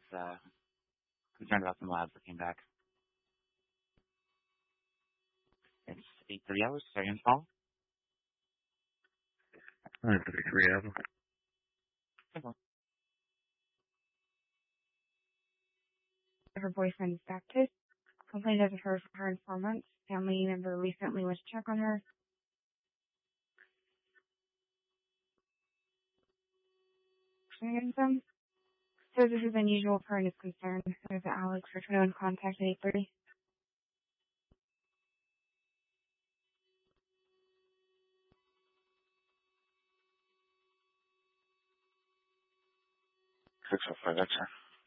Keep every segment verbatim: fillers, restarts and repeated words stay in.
was uh, concerned about some labs that came back. It's eight thirty hours. Second call. nine thirty-three Apple. Okay. Her boyfriend is Baptist. Complained hasn't heard from her in four months. Family member recently went to check on her. Them. So this is unusual per his concern. There's Alex for twenty-one contact at eight thirty. six oh five, that's her.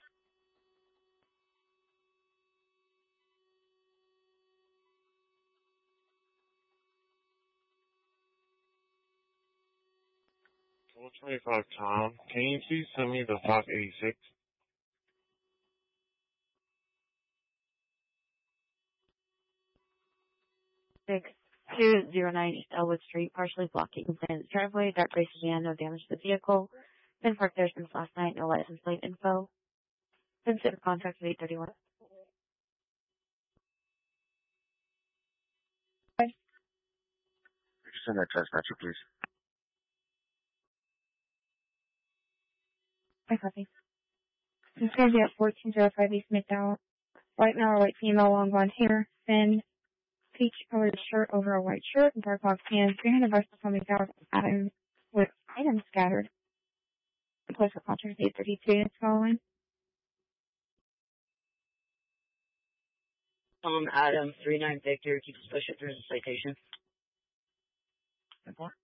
four twenty-five Tom, can you please send me the five eighty-six? six two zero nine East Elwood Street, partially blocking Brandon's driveway. Dark gray sedan, no damage to the vehicle. Been parked there since last night, no license plate info. Been set for contact at eight thirty-one. Send that dispatcher, please. I copy. This is going to be at fourteen oh five East Midtown. White male or white female, long blonde hair, thin, peach colored shirt over a white shirt, and dark box pants, three hundred bucks for something down items with items scattered. The place for contract eight thirty-two is following. Um, Adam, three nine Victor, keep the special through the citation. Ten four.